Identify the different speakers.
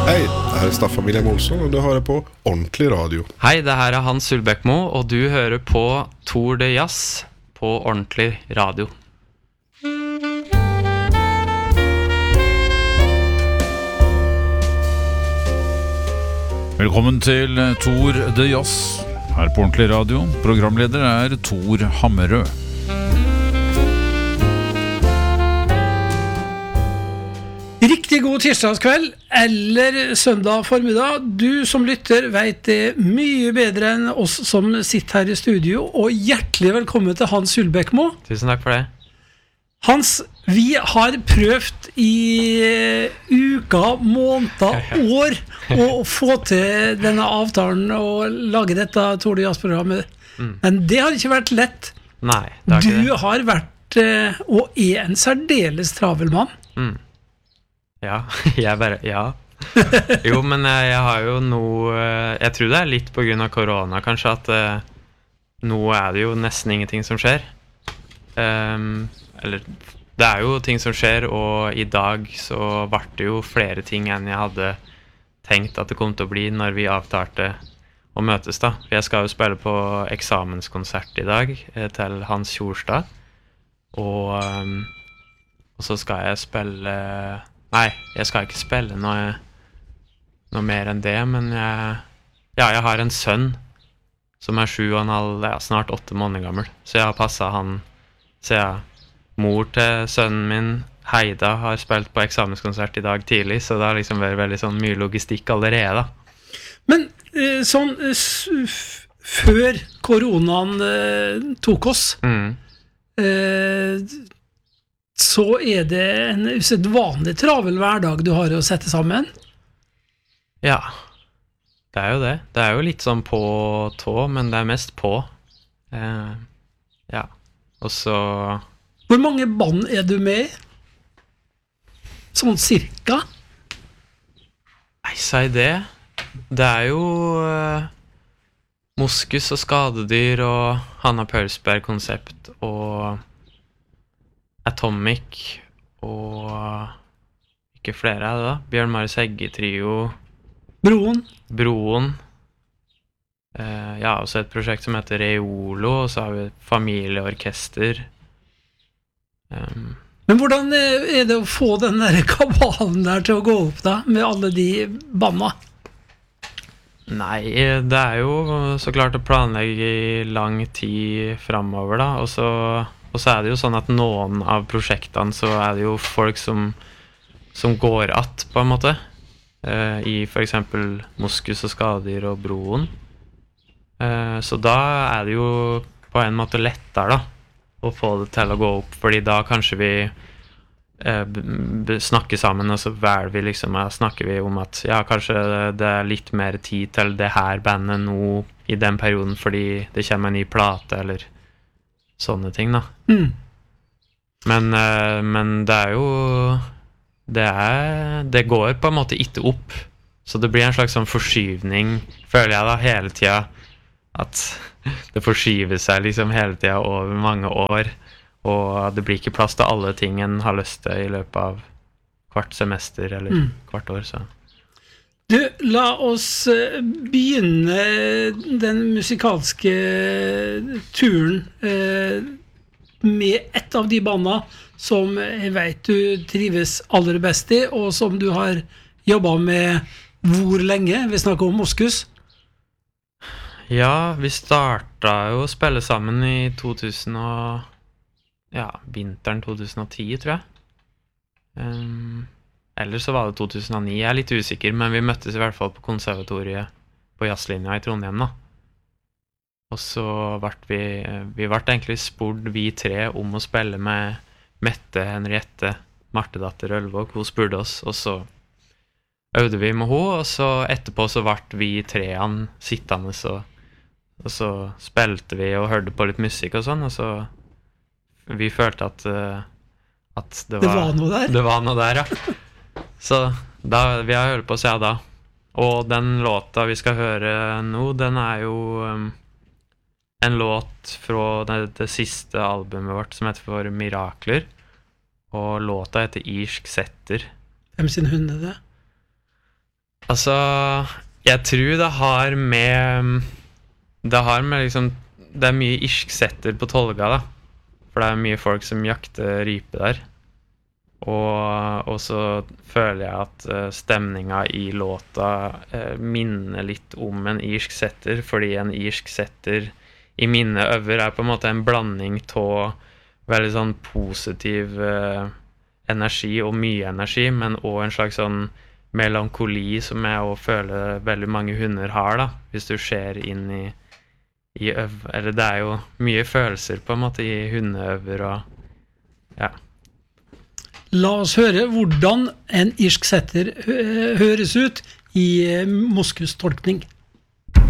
Speaker 1: Hej, det här är Staffan William Olsson och du hör på Ordentlig Radio.
Speaker 2: Hei, det her er Hans Sulbekmo, og du hører på Tour de Jazz på Ordentlig Radio.
Speaker 3: Velkommen til Tour de Jazz her på Ordentlig Radio. Programleder er Tor Hammerød.
Speaker 4: Riktig god tirsdagskveld eller søndag formiddag. Du som lytter vet det mye bedre enn oss som sitter her i studio, og hjertelig velkommen til Hans Sulbekmo.
Speaker 2: Tusen takk for det.
Speaker 4: Hans, vi har prøvd i uker, måneder, år å få til denne avtalen og lage dette Tour de Jazz-programmet. Men det har ikke vært lett.
Speaker 2: Nei, det har ikke det.
Speaker 4: Du har vært og er en særdeles travel mann.
Speaker 2: Ja, ja. Jo, men jeg har jo noe, jeg tror det er litt på grunn av korona kanskje, at nå er det jo nesten ingenting som skjer. Eller, det er jo ting som skjer, og i dag så var det jo flere ting enn jeg hadde tenkt at det kom til å bli når vi avtalte å møtes da. For jeg skal jo spille på eksamenskonsert i dag til Hans Kjorstad, og så skal jeg spille... Nei, jeg skal ikke spille noe mer enn det, men jeg har en sønn som er 7,5, snart 8 måneder gammel, så jeg har passet han, så mor til sønnen min, Heida, har spilt på eksamenskonsert i dag tidlig, så det har liksom vært veldig sånn mye logistikk allerede da.
Speaker 4: Men sånn før koronaen tok oss, så er det en usedvanlig travel hverdag du har å sette sammen?
Speaker 2: Ja, det er jo det. Det er jo litt sånn på tå, men det er mest på. Ja, og så...
Speaker 4: Hvor mange band er du med i? Sånn cirka?
Speaker 2: Nei, si det. Det er jo Moskus og Skadedyr og Hanna Pølsberg-konsept og... Atomic og ikke flere er det da. Bjørn Marius Hegge-trio. Broen. Ja, og så et prosjekt som heter Reolo, og så har vi familieorkester.
Speaker 4: Men hvordan er det å få den der kabalen der til å gå opp da, med alle de banda?
Speaker 2: Nei, det er jo så klart å planlegge i lang tid fremover da, og så er det jo sånn at noen av prosjektene så er det jo folk som går att på en måte i for eksempel Moskus og Skadedyr og Broen, så da er det jo på en måte lettere da å få det til å gå opp, fordi da kanskje vi snakker sammen, og så snakker vi om at ja, kanskje det er litt mer tid til det her bandet nå i den perioden, fordi det kommer en ny plate eller sånne ting da. Men det er jo det går på en måte ikke opp, så det blir en slags sånn forskyvning, føler jeg da, hele tiden, at det forskyver seg liksom hele tiden over mange år, og det blir ikke plass til alle ting en har lyst til i løpet av hvert semester eller hvert år, så
Speaker 4: Du, la oss begynne den musikalske turen med et av de bandene som jeg vet du trives aller best i, og som du har jobbet med hvor lenge? Vi snakker om Moskus.
Speaker 2: Ja, vi startet jo å spille sammen i 2000 og... Ja, vinteren 2010, tror jeg. Eller så var det 2009, jeg er litt usikker, men vi møttes i hvert fall på konservatoriet på jazzlinja i Trondheim da. Og så vi ble egentlig spurt vi tre om å spille med Mette, Henriette, Martedatter Ølvåg. Hun spurte oss, og så øvde vi med henne, og så etterpå så ble vi treene sittende, og så spilte vi og hørte på litt musikk og sånn, og så vi følte at det var
Speaker 4: noe der.
Speaker 2: Det var noe der, ja. Så da, vi har hørt på oss da. Og den låta vi skal høre nå, den er jo en låt fra det siste albumet vårt som heter For Mirakler. Og låta heter Irsk Setter.
Speaker 4: Hvem sin hund er det?
Speaker 2: Altså, jeg tror det har med liksom, det mye irsksetter på Tolga da, for det mye folk som jakter rype der, og så føler jeg at stemningen i låta minner litt om en irsk setter, fordi en irsk setter i mine øver på en måte en blanding av veldig sånn positiv energi og mye energi, men også en slags sånn melankoli som jeg også føler veldig mange hunder har da, hvis du ser inn i eller det jo mye følelser på en måte i hundeøver og ja.
Speaker 4: La oss høre hvordan en irsk setter høres ut i Moskus tolkning.